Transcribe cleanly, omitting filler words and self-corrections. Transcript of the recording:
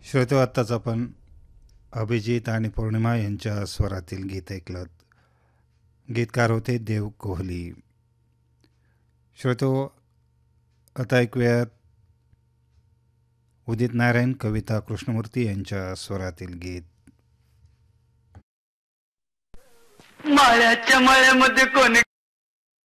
श्रोते, आत्ताच आपण अभिजित आणि पौर्णिमा यांच्या स्वरातील गीत ऐकलं. गीतकार होते देव कोहली. श्रोतो, आता ऐकूयात उदित नारायण, कविता कृष्णमूर्ती यांच्या स्वरातील गीत. माळ्याच्या मळ्यामध्ये कोणी